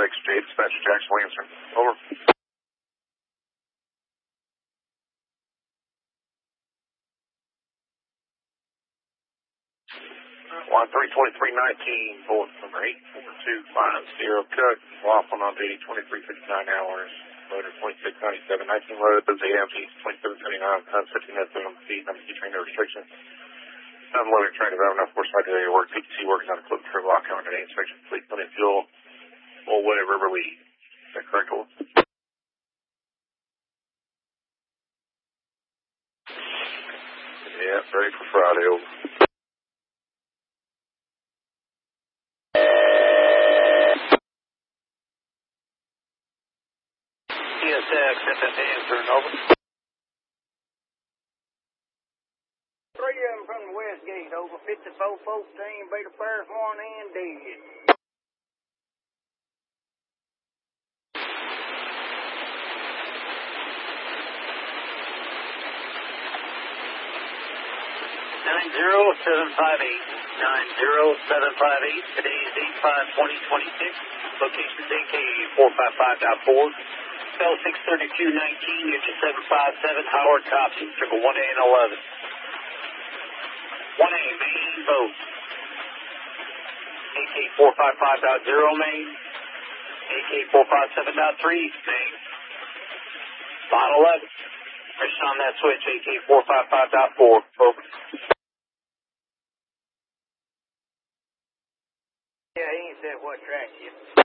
XJ, dispatcher Jackson Lancer. Over. 132319, bullet number 84250, cut, waffle on duty 2359 hours, loader 2697, 19 loads, AMG 2779, 15 minutes on the feet, number 2 train no restriction. Unloading train of enough horsepower to do work, PTC work is on equipment for lock on today, inspection fleet, plenty of fuel, or whatever we. Is that correct, Over? Yeah, ready for Friday, over. CSX, FFA, answer, over. 3 of them from the west gate, over 5414, Beta Paris 1 and dead. Today is 8/5/2026. Location is AK 455.4. Bell 63219, engine 757, Howard copy, triple 1A and 11. 1A, main boat. AK 455.0, main. AK 457.3, main. Line 11. Pressure on that switch, AK 455.4, over. Yeah, he ain't said what track yet.